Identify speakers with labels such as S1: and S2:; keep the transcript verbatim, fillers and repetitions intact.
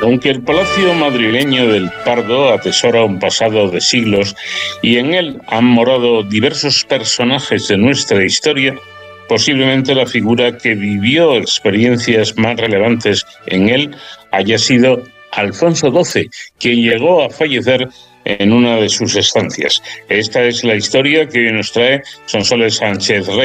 S1: Aunque el palacio madrileño del Pardo atesora un pasado de siglos y en él han morado diversos personajes de nuestra historia, posiblemente la figura que vivió experiencias más relevantes en él haya sido Alfonso doce, quien llegó a fallecer en una de sus estancias. Esta es la historia que hoy nos trae Sonsoles Sánchez Rey.